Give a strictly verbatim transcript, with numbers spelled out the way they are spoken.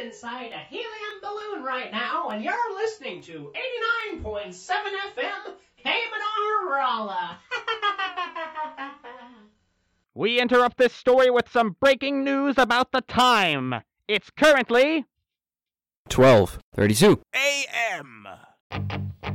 inside a helium balloon right now, and you're listening to eighty-nine point seven F M, Cayman Rolla. We interrupt this story with some breaking news about the time. It's currently twelve thirty-two A M